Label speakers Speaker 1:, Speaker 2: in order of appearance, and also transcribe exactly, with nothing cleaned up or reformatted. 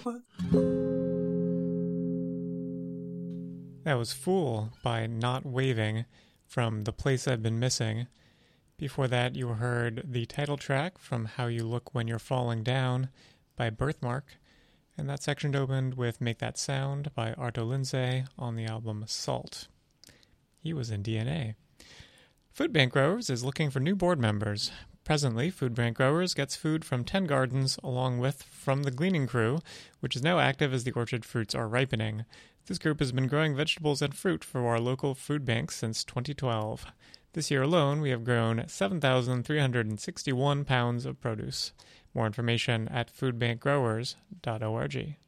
Speaker 1: over.
Speaker 2: That was Fool by Not Waving from The Place I've Been Missing. Before that, you heard the title track from How You Look When You're Falling Down by Birthmark. And that section opened with Make That Sound by Arto Lindsay on the album Salt. He was in D N A. Food Bank Growers is looking for new board members. Presently, Food Bank Growers gets food from ten gardens along with from the Gleaning Crew, which is now active as the orchard fruits are ripening. This group has been growing vegetables and fruit for our local food banks since twenty twelve. This year alone, we have grown seven thousand three hundred sixty-one pounds of produce. More information at food bank growers dot org.